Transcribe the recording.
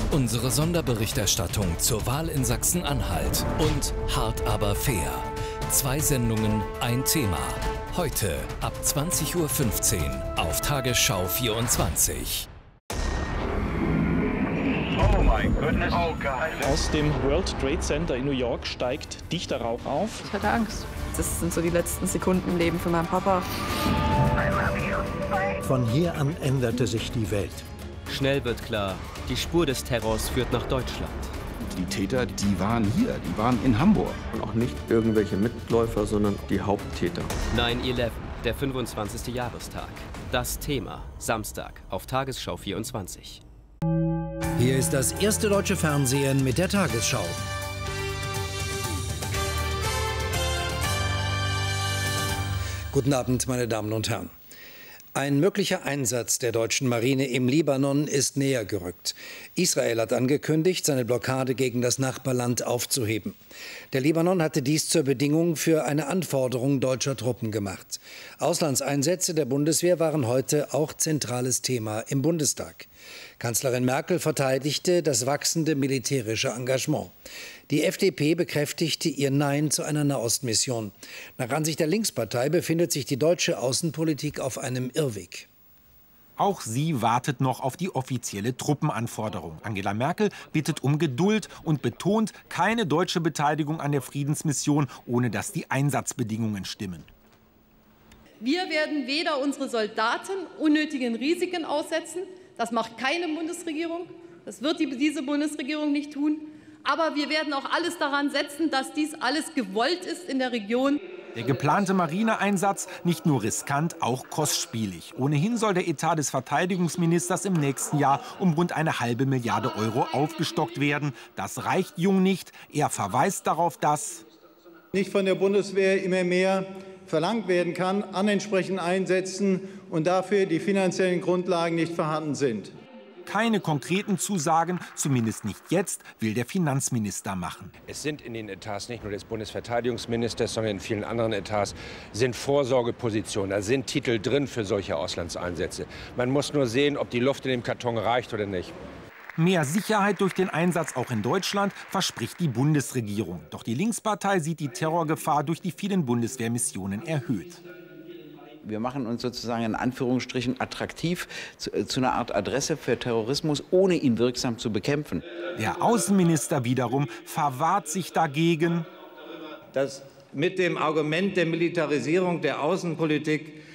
Unsere Sonderberichterstattung zur Wahl in Sachsen-Anhalt und Hart aber fair. 2 Sendungen, ein Thema. Heute ab 20:15 Uhr auf Tagesschau 24. Oh mein Gott. Oh Gott. Aus dem World Trade Center in New York steigt dichter Rauch auf. Ich hatte Angst. Das sind so die letzten Sekunden im Leben von meinem Papa. Von hier an änderte sich die Welt. Schnell wird klar, die Spur des Terrors führt nach Deutschland. Die Täter, die waren hier, die waren in Hamburg. Und auch nicht irgendwelche Mitläufer, sondern die Haupttäter. 9/11, der 25. Jahrestag. Das Thema, Samstag auf Tagesschau 24. Hier ist das erste deutsche Fernsehen mit der Tagesschau. Guten Abend, meine Damen und Herren. Ein möglicher Einsatz der deutschen Marine im Libanon ist näher gerückt. Israel hat angekündigt, seine Blockade gegen das Nachbarland aufzuheben. Der Libanon hatte dies zur Bedingung für eine Anforderung deutscher Truppen gemacht. Auslandseinsätze der Bundeswehr waren heute auch zentrales Thema im Bundestag. Kanzlerin Merkel verteidigte das wachsende militärische Engagement. Die FDP bekräftigte ihr Nein zu einer Nahostmission. Nach Ansicht der Linkspartei befindet sich die deutsche Außenpolitik auf einem Irrweg. Auch sie wartet noch auf die offizielle Truppenanforderung. Angela Merkel bittet um Geduld und betont keine deutsche Beteiligung an der Friedensmission, ohne dass die Einsatzbedingungen stimmen. Wir werden weder unsere Soldaten unnötigen Risiken aussetzen. Das macht keine Bundesregierung. Das wird diese Bundesregierung nicht tun. Aber wir werden auch alles daran setzen, dass dies alles gewollt ist in der Region. Der geplante Marineeinsatz nicht nur riskant, auch kostspielig. Ohnehin soll der Etat des Verteidigungsministers im nächsten Jahr um rund 1,5 Milliarde Euro aufgestockt werden. Das reicht Jung nicht. Er verweist darauf, dass nicht von der Bundeswehr immer mehr verlangt werden kann an entsprechenden Einsätzen und dafür die finanziellen Grundlagen nicht vorhanden sind. Keine konkreten Zusagen, zumindest nicht jetzt, will der Finanzminister machen. Es sind in den Etats nicht nur des Bundesverteidigungsministers, sondern in vielen anderen Etats sind Vorsorgepositionen, da sind Titel drin für solche Auslandseinsätze. Man muss nur sehen, ob die Luft in dem Karton reicht oder nicht. Mehr Sicherheit durch den Einsatz auch in Deutschland verspricht die Bundesregierung. Doch die Linkspartei sieht die Terrorgefahr durch die vielen Bundeswehrmissionen erhöht. Wir machen uns sozusagen in Anführungsstrichen attraktiv zu einer Art Adresse für Terrorismus, ohne ihn wirksam zu bekämpfen. Der Außenminister wiederum verwahrt sich dagegen, dass mit dem Argument der Militarisierung der Außenpolitik